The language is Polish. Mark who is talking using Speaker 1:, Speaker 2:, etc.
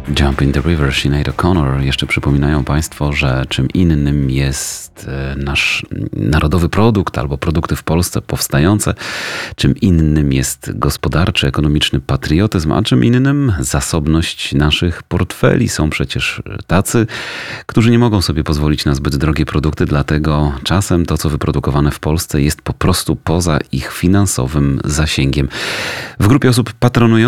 Speaker 1: Jump in the River, Sinead O'Connor. Jeszcze przypominają Państwo, że czym innym jest nasz narodowy produkt albo produkty w Polsce powstające, czym innym jest gospodarczy, ekonomiczny patriotyzm, a czym innym zasobność naszych portfeli. Są przecież tacy, którzy nie mogą sobie pozwolić na zbyt drogie produkty, dlatego czasem to, co wyprodukowane w Polsce, jest po prostu poza ich finansowym zasięgiem. W grupie osób patronujących